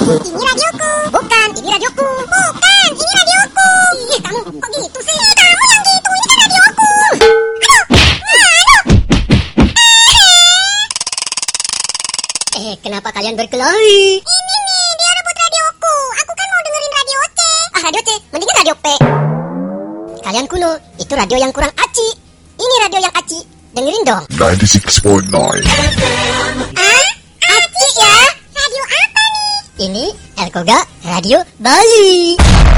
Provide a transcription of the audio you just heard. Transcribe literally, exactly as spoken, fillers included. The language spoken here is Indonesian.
Ini radioku. Bukan, ini radioku. Bukan, ini radioku. Ih, kamu kok gitu sih? Kamu yang gitu, ini kan radioku. Aduh, aduh. Eh, kenapa kalian berkelahi? Ini nih, dia rebut radioku. Aku kan mau dengerin radio C. Ah, radio C, mendingan radio P. Kalian kuno, itu radio yang kurang aci. Ini radio yang aci. Dengerin dong. ninety-six point nine. Ah, aci ya? Radio apa nih? Ini Elkoga Radio Bali.